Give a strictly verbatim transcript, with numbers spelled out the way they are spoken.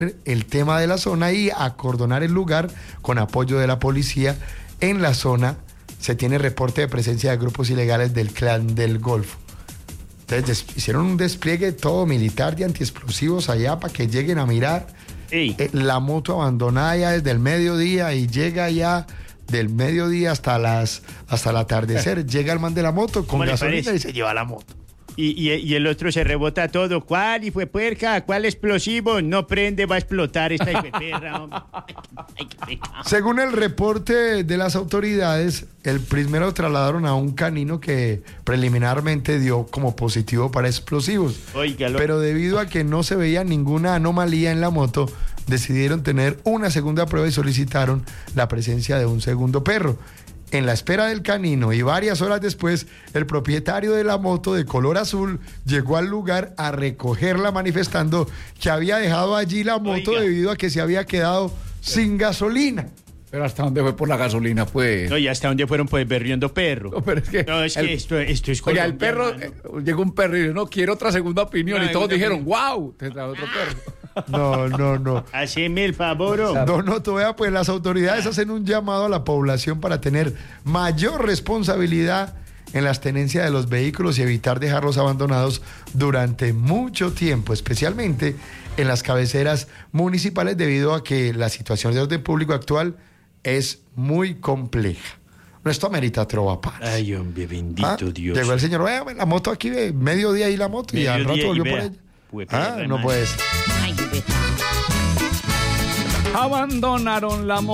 el tema de la zona y acordonar el lugar con apoyo de la policía. En la zona se tiene reporte de presencia de grupos ilegales del Clan del Golfo. Entonces des- hicieron un despliegue todo militar de antiexplosivos allá para que lleguen a mirar. Eh, la moto abandonada ya desde el mediodía y llega ya del mediodía hasta las hasta el atardecer. Llega el man de la moto con ¿Cómo le gasolina parece? y se lleva la moto. Y, y, y el otro se rebota todo. ¿Cuál hijo de puerca? ¿Cuál explosivo? No prende, va a explotar esta hijo de perra, hombre. Ay, qué pecado. Según el reporte de las autoridades, el primero lo trasladaron a un canino que preliminarmente dio como positivo para explosivos. Óigalo. Pero debido a que no se veía ninguna anomalía en la moto, decidieron tener una segunda prueba y solicitaron la presencia de un segundo perro. En la espera del canino y varias horas después, el propietario de la moto de color azul llegó al lugar a recogerla, manifestando que había dejado allí la moto Oiga. debido a que se había quedado sin gasolina. Pero ¿hasta dónde fue por la gasolina, pues? No, ¿y hasta dónde fueron pues berriendo perro? No, pero es que... No, es que el- esto, esto es Oiga, el Colombia, perro, hermano. eh, llegó un perro y dijo, no, quiero otra segunda opinión. No, y todos segunda dijeron, opinión. wow, te trae otro perro. No, no, no. Haceme el favor. oh. No, no, todavía pues las autoridades hacen un llamado a la población para tener mayor responsabilidad en las tenencias de los vehículos y evitar dejarlos abandonados durante mucho tiempo, especialmente en las cabeceras municipales, debido a que la situación de orden público actual es muy compleja. No, esto amerita trova paz. Ay, hombre, bendito Ah, Dios. Llegó el señor, "Vea, la moto aquí, ve, mediodía ahí la moto", y al Mediodía rato y volvió por vea, ella. pues, Ah, perra, no hermano. puede ser. Ay, qué pecado. Abandonaron la